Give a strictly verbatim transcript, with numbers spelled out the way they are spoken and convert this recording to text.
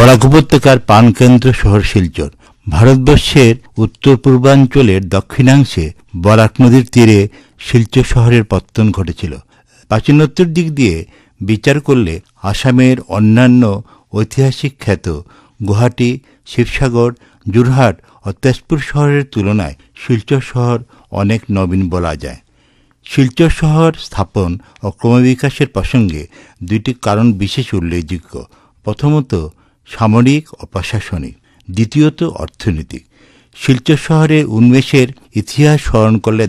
বরাক উপত্যকার প্রাণকেন্দ্র শহর শিলচর। ভারতবর্ষের উত্তর পূর্বাঞ্চলের দক্ষিণাংশে বরাক নদীর তীরে শিলচর শহরের পত্তন ঘটেছিল। প্রাচীনত্বের দিক দিয়ে বিচার করলে আসামের অন্যান্য ঐতিহাসিক খ্যাত গুয়াহাটি, শিবসাগর, যোরহাট ও তেজপুর শহরের তুলনায় শিলচর শহর অনেক নবীন বলা যায়। শিলচর শহর স্থাপন ও ক্রমবিকাশের প্রসঙ্গে দুইটি কারণ বিশেষ উল্লেখযোগ্য। প্রথমত সামরিক ও প্রশাসনিক, দ্বিতীয়ত অর্থনৈতিক। শিলচর শহরের উন্মেষের ইতিহাস স্মরণ করলে